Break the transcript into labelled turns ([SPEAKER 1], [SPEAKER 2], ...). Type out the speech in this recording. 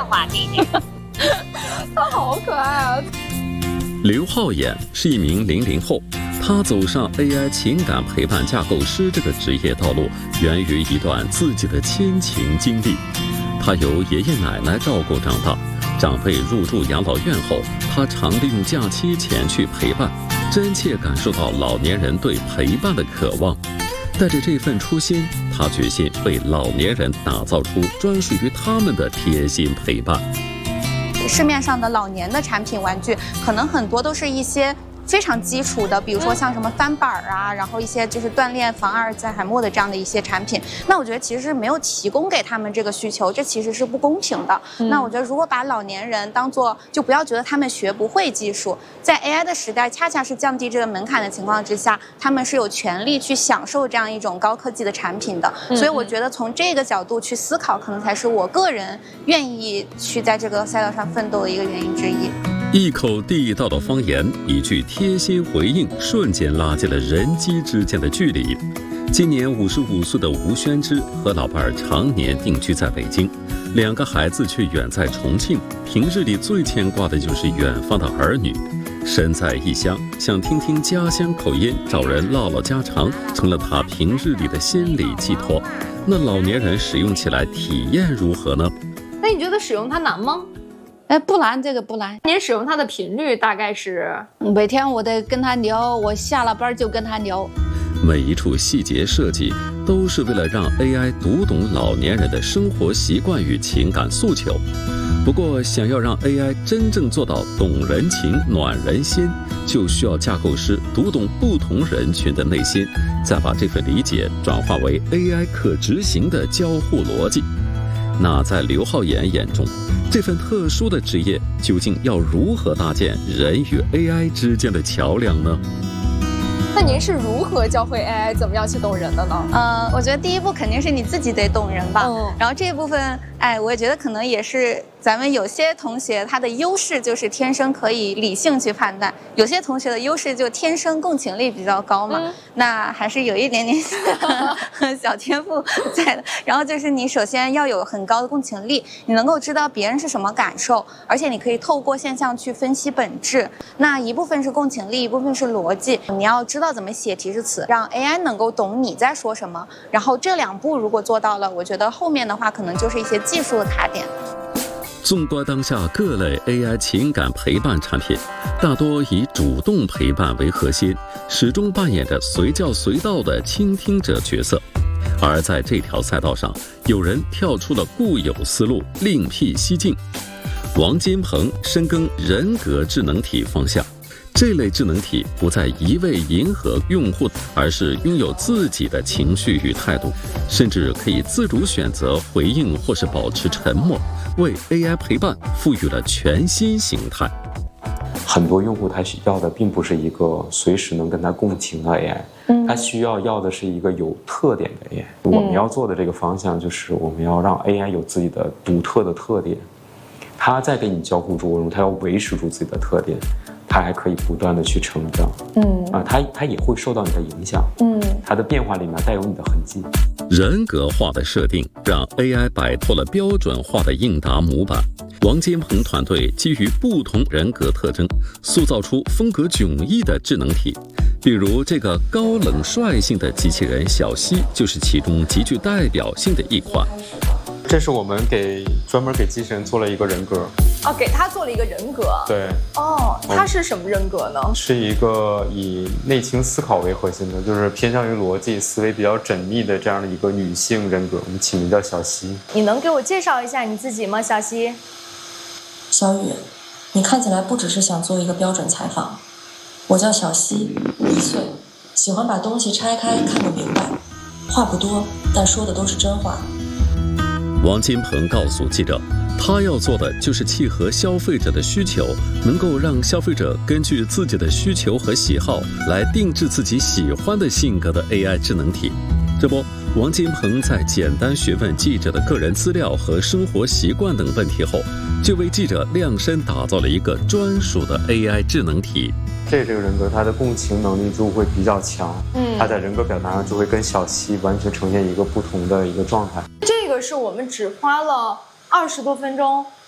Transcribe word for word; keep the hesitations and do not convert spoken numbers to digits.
[SPEAKER 1] 话题。
[SPEAKER 2] 他好可爱啊！
[SPEAKER 3] 刘浩衍是一名零零后，他走上 A I 情感陪伴架构师这个职业道路，源于一段自己的亲情经历。他由爷爷奶奶照顾长大，长辈入住养老院后，他常利用假期前去陪伴，真切感受到老年人对陪伴的渴望。带着这份初心，他决心为老年人打造出专属于他们的贴心陪伴。
[SPEAKER 4] 市面上的老年的产品玩具，可能很多都是一些非常基础的，比如说像什么翻板啊，然后一些就是锻炼防阿尔兹海默的这样的一些产品。那我觉得其实是没有提供给他们这个需求，这其实是不公平的。嗯、那我觉得如果把老年人当做，就不要觉得他们学不会技术，在 A I 的时代，恰恰是降低这个门槛的情况之下，他们是有权利去享受这样一种高科技的产品的。嗯、所以我觉得从这个角度去思考，可能才是我个人愿意去在这个赛道上奋斗的一个原因之一。
[SPEAKER 3] 一口地道的方言，一句贴心回应，瞬间拉近了人机之间的距离。今年五十五岁的吴宣之和老伴儿常年定居在北京，两个孩子却远在重庆，平日里最牵挂的就是远方的儿女。身在异乡，想听听家乡口音，找人唠唠家常，成了他平日里的心理寄托。那老年人使用起来体验如何呢？
[SPEAKER 2] 那你觉得使用它难吗？
[SPEAKER 5] 哎，不难，这个不难。
[SPEAKER 2] 您使用它的频率大概是？
[SPEAKER 5] 每天我得跟他聊，我下了班就跟他聊。
[SPEAKER 3] 每一处细节设计都是为了让 A I 读懂老年人的生活习惯与情感诉求。不过，想要让 A I 真正做到懂人情、暖人心，就需要架构师读懂不同人群的内心，再把这份理解转化为 A I 可执行的交互逻辑。那在刘浩衍眼中，这份特殊的职业究竟要如何搭建人与 A I 之间的桥梁呢？
[SPEAKER 2] 那您是如何教会 A I 怎么样去懂人的呢？
[SPEAKER 4] 呃，我觉得第一步肯定是你自己得懂人吧。
[SPEAKER 2] 嗯、
[SPEAKER 4] 然后这一部分，哎，我也觉得可能也是咱们有些同学他的优势就是天生可以理性去判断，有些同学的优势就天生共情力比较高嘛。嗯、那还是有一点点小天赋在的。然后就是你首先要有很高的共情力，你能够知道别人是什么感受，而且你可以透过现象去分析本质。那一部分是共情力，一部分是逻辑，你要知道怎么写提示词，让 A I 能够懂你在说什么。然后这两步如果做到了，我觉得后面的话可能就是一些技术的卡点。
[SPEAKER 3] 纵观当下各类 A I 情感陪伴产品，大多以主动陪伴为核心，始终扮演着随叫随到的倾听者角色。而在这条赛道上，有人跳出了固有思路，另辟蹊径。王金鹏深耕人格智能体方向，这类智能体不再一味迎合用户，而是拥有自己的情绪与态度，甚至可以自主选择回应或是保持沉默，为 A I 陪伴赋予了全新形态。
[SPEAKER 6] 很多用户他需要的并不是一个随时能跟他共情的 A I，嗯、他需要要的是一个有特点的 A I。嗯、我们要做的这个方向就是我们要让 A I 有自己的独特的特点，他在跟你交互过程中，他要维持住自己的特点。它还可以不断的去成长，嗯啊，它它也会受到你的影响，嗯，它的变化里面带有你的痕迹。
[SPEAKER 3] 人格化的设定让 A I 摆脱了标准化的应答模板。王金鹏团队基于不同人格特征，塑造出风格迥异的智能体。比如这个高冷率性的机器人小西，就是其中极具代表性的一款。
[SPEAKER 6] 这是我们给专门给机器人做了一个人格。
[SPEAKER 2] 哦，给他做了一个人格。
[SPEAKER 6] 对。
[SPEAKER 2] 哦，他是什么人格呢？
[SPEAKER 6] 是一个以内倾思考为核心的，就是偏向于逻辑思维比较缜密的这样的一个女性人格。我们起名叫小西。
[SPEAKER 2] 你能给我介绍一下你自己吗，小西？
[SPEAKER 7] 小雨，你看起来不只是想做一个标准采访。我叫小西，一岁，喜欢把东西拆开看个明白，话不多，但说的都是真话。
[SPEAKER 3] 王金鹏告诉记者，他要做的就是契合消费者的需求，能够让消费者根据自己的需求和喜好来定制自己喜欢的性格的 A I 智能体。这不，王金鹏在简单询问记者的个人资料和生活习惯等问题后，就为记者量身打造了一个专属的 A I 智能体。
[SPEAKER 6] 这这个人格，他的共情能力就会比较强，嗯，他在人格表达上就会跟小西完全呈现一个不同的一个状态。
[SPEAKER 2] 这个是我们只花了二十多分钟